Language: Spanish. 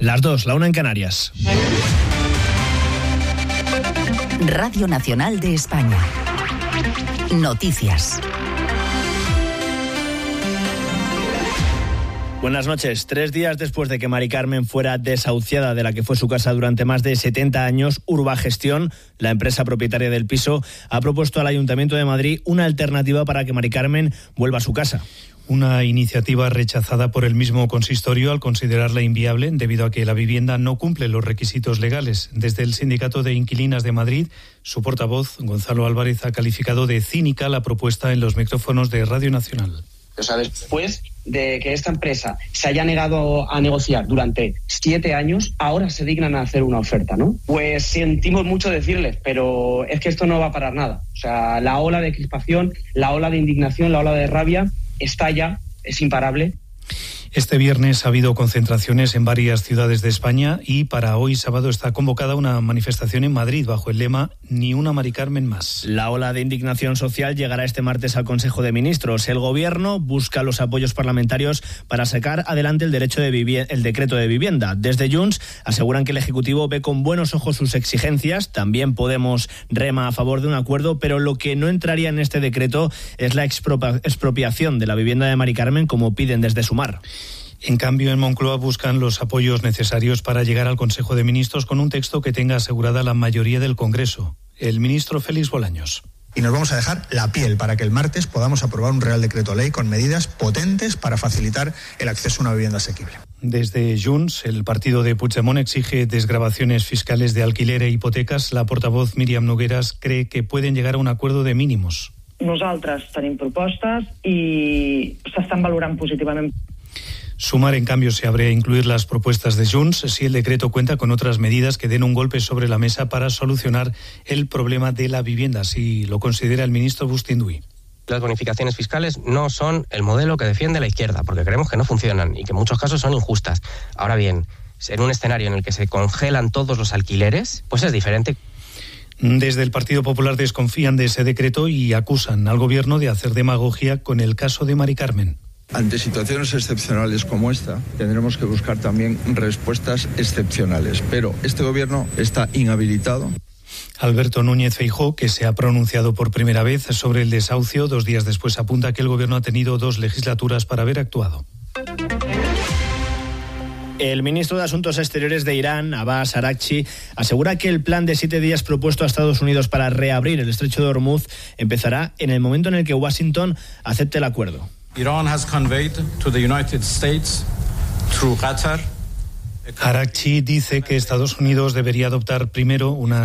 Las 2, la 1 en Canarias. Radio Nacional de España. Noticias. Buenas noches. 3 días después de que Mari Carmen fuera desahuciada de la que fue su casa durante más de 70 años, Urbagestión, la empresa propietaria del piso, ha propuesto al Ayuntamiento de Madrid una alternativa para que Mari Carmen vuelva a su casa. Una iniciativa rechazada por el mismo consistorio al considerarla inviable debido a que la vivienda no cumple los requisitos legales. Desde el Sindicato de Inquilinas de Madrid, su portavoz, Gonzalo Álvarez, ha calificado de cínica la propuesta en los micrófonos de Radio Nacional. O sea, después de que esta empresa se haya negado a negociar durante 7 años, ahora se dignan a hacer una oferta, ¿no? Pues sentimos mucho decirles, pero es que esto no va a parar nada. O sea, la ola de crispación, la ola de indignación, la ola de rabia está ya, es imparable. Este viernes ha habido concentraciones en varias ciudades de España y para hoy sábado está convocada una manifestación en Madrid bajo el lema Ni una Mari Carmen más. La ola de indignación social llegará este martes al Consejo de Ministros. El Gobierno busca los apoyos parlamentarios para sacar adelante el decreto de vivienda. Desde Junts aseguran que el Ejecutivo ve con buenos ojos sus exigencias. También Podemos rema a favor de un acuerdo, pero lo que no entraría en este decreto es la expropiación de la vivienda de Mari Carmen, como piden desde Sumar. En cambio, en Moncloa buscan los apoyos necesarios para llegar al Consejo de Ministros con un texto que tenga asegurada la mayoría del Congreso. El ministro Félix Bolaños. Y nos vamos a dejar la piel para que el martes podamos aprobar un Real Decreto Ley con medidas potentes para facilitar el acceso a una vivienda asequible. Desde Junts, el partido de Puigdemont exige desgravaciones fiscales de alquiler e hipotecas. La portavoz Míriam Nogueras cree que pueden llegar a un acuerdo de mínimos. Nosaltres tenim propostes i s'estan valorant positivament. Sumar, en cambio, se abre a incluir las propuestas de Junts si el decreto cuenta con otras medidas que den un golpe sobre la mesa para solucionar el problema de la vivienda, así lo considera el ministro Bustinduy. Las bonificaciones fiscales no son el modelo que defiende la izquierda, porque creemos que no funcionan y que en muchos casos son injustas. Ahora bien, en un escenario en el que se congelan todos los alquileres, pues es diferente. Desde el Partido Popular desconfían de ese decreto y acusan al Gobierno de hacer demagogia con el caso de Mari Carmen. Ante situaciones excepcionales como esta, tendremos que buscar también respuestas excepcionales. Pero este Gobierno está inhabilitado. Alberto Núñez Feijóo, que se ha pronunciado por primera vez sobre el desahucio, 2 días después apunta que el Gobierno ha tenido 2 legislaturas para haber actuado. El ministro de Asuntos Exteriores de Irán, Abbas Araghchi, asegura que el plan de 7 días propuesto a Estados Unidos para reabrir el estrecho de Hormuz empezará en el momento en el que Washington acepte el acuerdo. Iran has conveyed to the United States through Qatar. Araghchi dice que Estados Unidos debería adoptar primero una